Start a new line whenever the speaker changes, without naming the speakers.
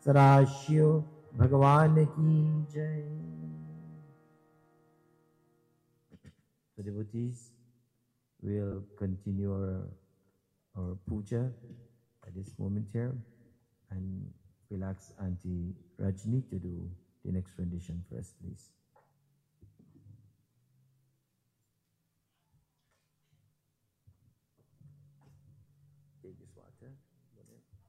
सदाशिव भगवान की जय. So devotees, we'll continue our puja at this moment here, and we'll ask Auntie Rajni to do the next rendition for us, please. Take this water.